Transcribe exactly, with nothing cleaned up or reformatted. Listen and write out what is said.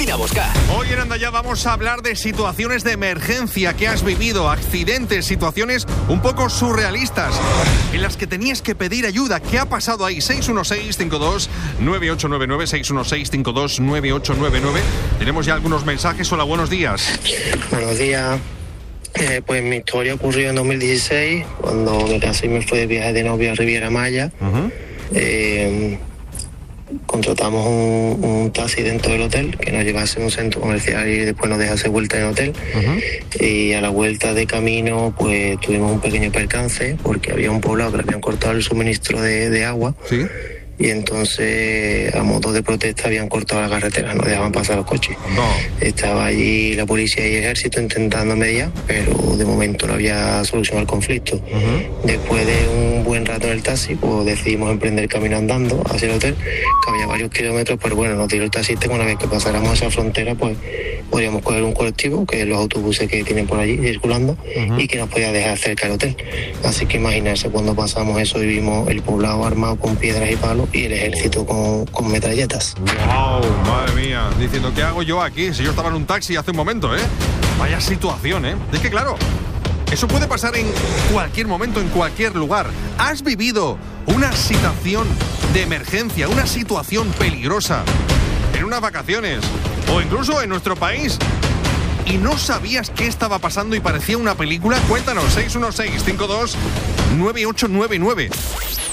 Bosca. Hoy en Anda Ya vamos a hablar de situaciones de emergencia que has vivido, accidentes, situaciones un poco surrealistas en las que tenías que pedir ayuda. ¿Qué ha pasado ahí? seis uno seis, cinco dos, nueve ocho nueve nueve, seis uno seis, cinco dos, nueve ocho nueve nueve. Tenemos ya algunos mensajes. Hola, buenos días. Buenos días. Eh, pues mi historia ocurrió en dos mil dieciséis, cuando me casé y me fui de viaje de novia a Riviera Maya. Uh-huh. Eh, contratamos un, un taxi dentro del hotel que nos llevase a un centro comercial y después nos dejase vuelta en el hotel. Uh-huh. Y a la vuelta de camino pues tuvimos un pequeño percance porque había un poblado que le habían cortado el suministro de, de agua. ¿Sí? Y entonces, a modo de protesta, habían cortado la carretera, no dejaban pasar los coches. No. Estaba allí la policía y el ejército intentando mediar, pero de momento no había solución al conflicto. Uh-huh. Después de un buen rato en el taxi, pues decidimos emprender camino andando hacia el hotel, que había varios kilómetros, pero bueno, nos tiró el taxista que una vez que pasáramos esa frontera, pues podríamos coger un colectivo, que es los autobuses que tienen por allí circulando, uh-huh, y que nos podía dejar cerca del hotel. Así que imaginarse cuando pasamos eso y vimos el poblado armado con piedras y palos y el ejército con, con metralletas. ¡Wow! Madre mía, diciendo, ¿qué hago yo aquí? Si yo estaba en un taxi hace un momento, ¿eh? Vaya situación, ¿eh? Es que claro, eso puede pasar en cualquier momento, en cualquier lugar. ¿Has vivido una situación de emergencia, una situación peligrosa en unas vacaciones o incluso en nuestro país y no sabías qué estaba pasando y parecía una película? Cuéntanos, seis uno seis, cinco dos, nueve ocho nueve nueve.